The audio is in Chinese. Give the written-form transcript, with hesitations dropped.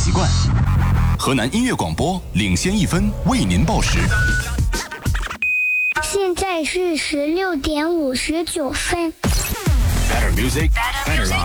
习惯。河南音乐广播领先1分，为您报时。 现在是16点59分。 Better music, better life.